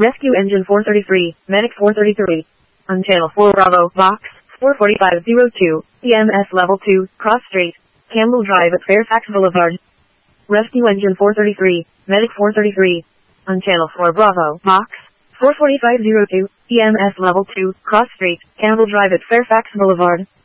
Rescue Engine 433, Medic 433. On Channel 4 Bravo, Box 44502, EMS Level 2, Cross Strait, Campbell Drive at Fairfax Boulevard. Rescue Engine 433, Medic 433. On Channel 4 Bravo, Box 44502, EMS Level 2, Cross Strait, Campbell Drive at Fairfax Boulevard.